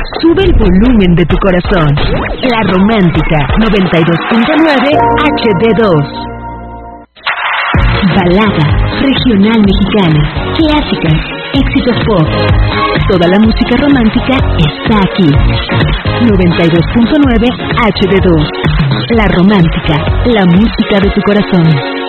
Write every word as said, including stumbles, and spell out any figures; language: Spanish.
Sube el volumen de tu corazón. La Romántica noventa y dos punto nueve H D dos. Balada regional mexicana, clásicas, éxitos pop. Toda la música romántica está aquí. noventa y dos punto nueve H D dos. La Romántica, la música de tu corazón.